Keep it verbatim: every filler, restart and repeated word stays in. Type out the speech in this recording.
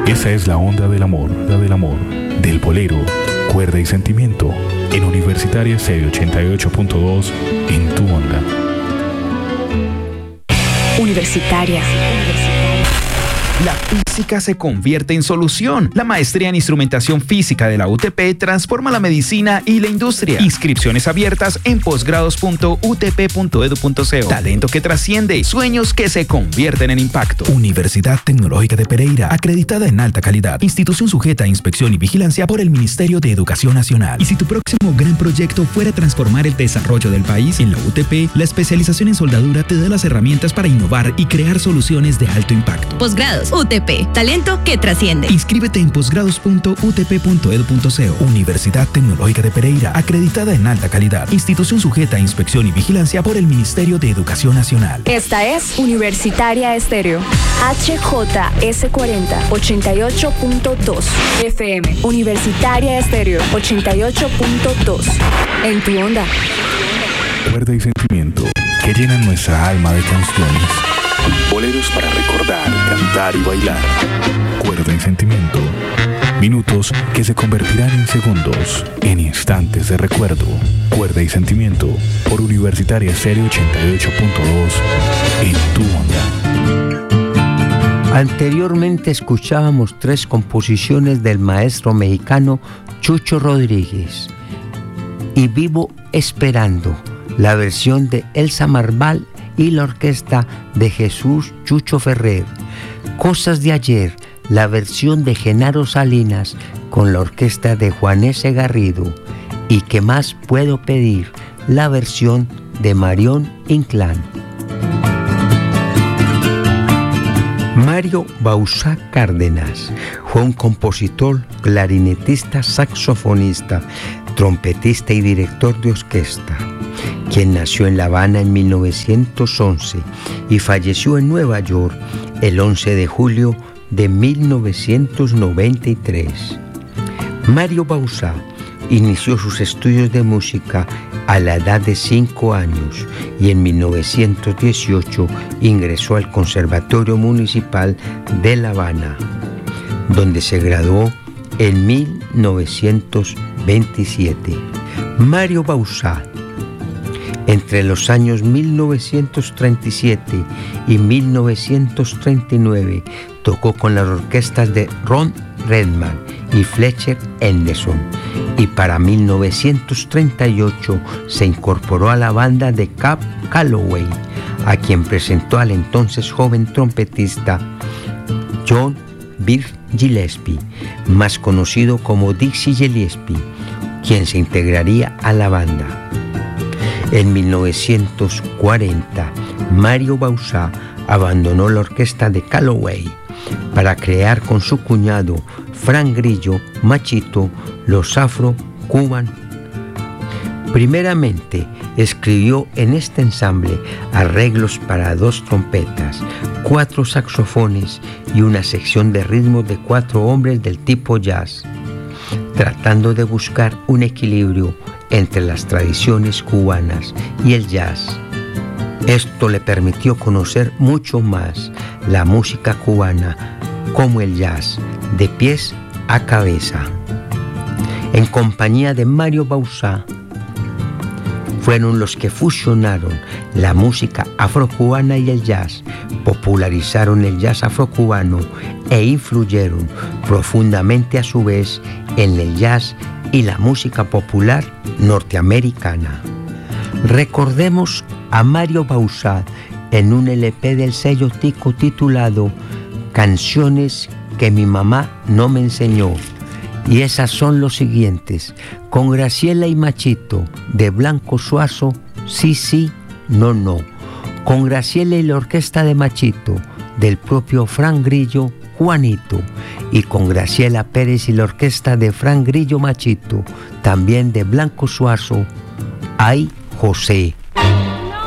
Esa es la onda del amor, la del amor, del bolero, cuerda y sentimiento, en Universitaria Estéreo ochenta y ocho punto dos, en tu onda. Universitaria. La física se convierte en solución. La maestría en instrumentación física de la U T P transforma la medicina y la industria. Inscripciones abiertas en posgrados punto u t p punto e d u punto c o. Talento que trasciende, sueños que se convierten en impacto. Universidad Tecnológica de Pereira, acreditada en alta calidad. Institución sujeta a inspección y vigilancia por el Ministerio de Educación Nacional. Y si tu próximo gran proyecto fuera transformar el desarrollo del país, en la U T P, la especialización en soldadura te da las herramientas para innovar y crear soluciones de alto impacto. Posgrados U T P, talento que trasciende. Inscríbete en posgrados punto u t p punto e d u punto c o. Universidad Tecnológica de Pereira, acreditada en alta calidad. Institución sujeta a inspección y vigilancia por el Ministerio de Educación Nacional. Esta es Universitaria Estéreo. H J S cuarenta, ochenta y ocho punto dos F M. Universitaria Estéreo, ochenta y ocho punto dos. En tu onda. Cuerda y sentimiento que llenan nuestra alma de canciones. Boleros para recordar, cantar y bailar. Cuerda y sentimiento. Minutos que se convertirán en segundos, en instantes de recuerdo. Cuerda y sentimiento por Universitaria Estéreo ochenta y ocho punto dos, en tu onda. Anteriormente escuchábamos tres composiciones del maestro mexicano Chucho Rodríguez y Vivo Esperando, la versión de Elsa Marval y la orquesta de Jesús Chucho Ferrer. Cosas de ayer, la versión de Genaro Salinas con la orquesta de Juan S. Garrido. Y ¿qué más puedo pedir? La versión de Marión Inclán. Mario Bauzá Cárdenas fue un compositor, clarinetista, saxofonista, trompetista y director de orquesta, quien nació en La Habana en mil novecientos once y falleció en Nueva York el once de julio de mil novecientos noventa y tres. Mario Bauzá inició sus estudios de música a la edad de cinco años y en mil novecientos dieciocho ingresó al Conservatorio Municipal de La Habana, donde se graduó en mil novecientos veintisiete. Mario Bauzá, entre los años mil novecientos treinta y siete y mil novecientos treinta y nueve, tocó con las orquestas de Ron Redman y Fletcher Henderson, y para mil novecientos treinta y ocho se incorporó a la banda de Cab Calloway, a quien presentó al entonces joven trompetista John Birch Gillespie, más conocido como Dizzy Gillespie, quien se integraría a la banda. En mil novecientos cuarenta, Mario Bauzá abandonó la orquesta de Calloway para crear con su cuñado Frank Grillo Machito los Afro Cuban. Primeramente, escribió en este ensamble arreglos para dos trompetas, cuatro saxofones y una sección de ritmos de cuatro hombres del tipo jazz, tratando de buscar un equilibrio entre las tradiciones cubanas y el jazz. Esto le permitió conocer mucho más la música cubana, como el jazz, de pies a cabeza. En compañía de Mario Bauzá, fueron los que fusionaron la música afrocubana y el jazz, popularizaron el jazz afrocubano e influyeron profundamente a su vez en el jazz y la música popular norteamericana. Recordemos a Mario Bauzá en un L P del sello Tico titulado Canciones que mi mamá no me enseñó, y esas son los siguientes: Con Graciela y Machito, de Blanco Suazo, Sí, sí, no, no. Con Graciela y la orquesta de Machito, del propio Frank Grillo, Juanito. Y con Graciela Pérez y la orquesta de Frank Grillo Machito, también de Blanco Suazo, Ay, José.